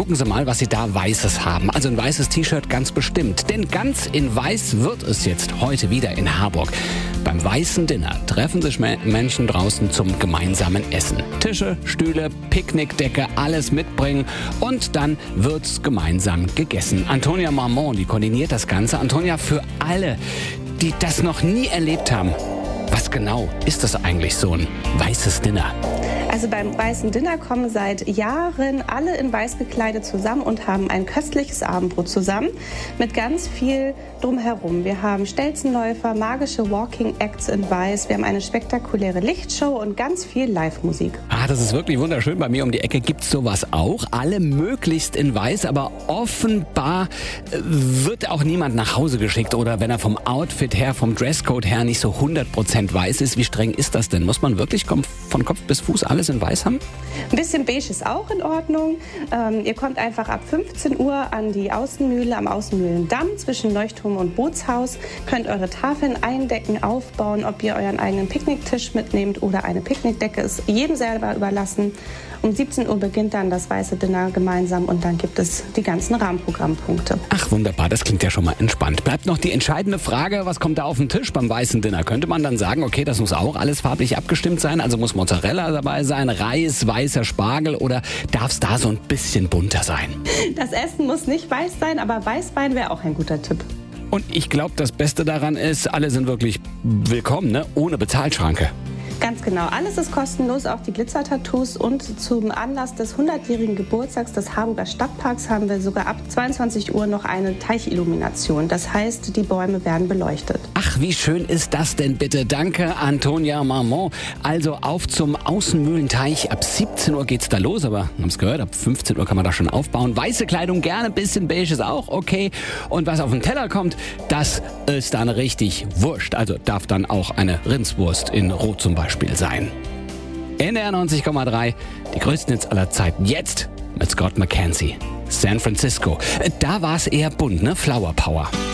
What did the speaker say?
Gucken Sie mal, was Sie da Weißes haben. Also ein weißes T-Shirt ganz bestimmt. Denn ganz in Weiß wird es jetzt heute wieder in Harburg. Beim Weißen Dinner treffen sich Menschen draußen zum gemeinsamen Essen. Tische, Stühle, Picknickdecke, alles mitbringen und dann wird's gemeinsam gegessen. Antonia Marmont, die koordiniert das Ganze. Antonia, für alle, die das noch nie erlebt haben, was genau ist das eigentlich, so ein weißes Dinner? Also beim Weißen Dinner kommen seit Jahren alle in Weiß gekleidet zusammen und haben ein köstliches Abendbrot zusammen mit ganz viel drumherum. Wir haben Stelzenläufer, magische Walking Acts in Weiß, wir haben eine spektakuläre Lichtshow und ganz viel Live-Musik. Das ist wirklich wunderschön. Bei mir um die Ecke gibt's sowas auch. Alle möglichst in Weiß, aber offenbar wird auch niemand nach Hause geschickt oder wenn er vom Outfit her, vom Dresscode her nicht so 100% weiß ist. Wie streng ist das denn? Muss man wirklich von Kopf bis Fuß alles in Weiß haben? Ein bisschen beige ist auch in Ordnung. Ihr kommt einfach ab 15 Uhr an die Außenmühle am Außenmühlendamm zwischen Leuchtturm und Bootshaus. Könnt eure Tafeln eindecken, aufbauen. Ob ihr euren eigenen Picknicktisch mitnehmt oder eine Picknickdecke, ist jedem selber überlassen. Um 17 Uhr beginnt dann das Weiße Dinner gemeinsam und dann gibt es die ganzen Rahmenprogrammpunkte. Ach wunderbar, das klingt ja schon mal entspannt. Bleibt noch die entscheidende Frage, was kommt da auf den Tisch beim Weißen Dinner? Könnte man dann sagen, okay, das muss auch alles farblich abgestimmt sein? Also muss Mozzarella dabei sein, Reis, weißer Spargel oder darf es da so ein bisschen bunter sein? Das Essen muss nicht weiß sein, aber Weißwein wäre auch ein guter Tipp. Und ich glaube, das Beste daran ist, alle sind wirklich willkommen, ne? Ohne Bezahlschranke. Ganz genau. Alles ist kostenlos, auch die Glitzer-Tattoos. Und zum Anlass des 100-jährigen Geburtstags des Harburger Stadtparks haben wir sogar ab 22 Uhr noch eine Teichillumination. Das heißt, die Bäume werden beleuchtet. Ach, wie schön ist das denn bitte? Danke, Antonia Marmont. Also auf zum Außenmühlenteich. Ab 17 Uhr geht's da los, aber wir haben es gehört, ab 15 Uhr kann man da schon aufbauen. Weiße Kleidung gerne, bisschen beige ist auch okay. Und was auf den Teller kommt, das ist dann richtig Wurst. Also darf dann auch eine Rindswurst in Rot zum Beispiel sein. NDR 90,3, die größten Hits aller Zeiten. Jetzt mit Scott McKenzie. San Francisco. Da war es eher bunt, ne? Flower Power.